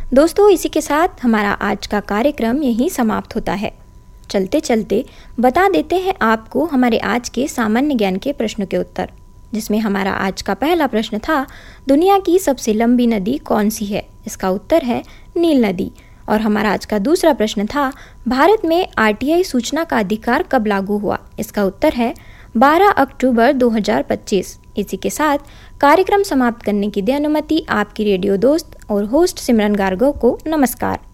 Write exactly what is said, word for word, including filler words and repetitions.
दोस्तों, इसी के साथ हमारा आज का कार्यक्रम यहीं समाप्त होता है। चलते चलते बता देते हैं आपको हमारे आज के सामान्य ज्ञान के प्रश्नों के उत्तर, जिसमें हमारा आज का पहला प्रश्न था, दुनिया की सबसे लंबी नदी कौन सी है? इसका उत्तर है नील नदी। और हमारा आज का दूसरा प्रश्न था, भारत में आरटीआई सूचना का अधिकार कब लागू हुआ? इसका उत्तर है बारह अक्टूबर दो हज़ार पच्चीस। इसी के साथ कार्यक्रम समाप्त करने की दे अनुमति आपकी रेडियो दोस्त और होस्ट सिमरन गार्गो को। नमस्कार।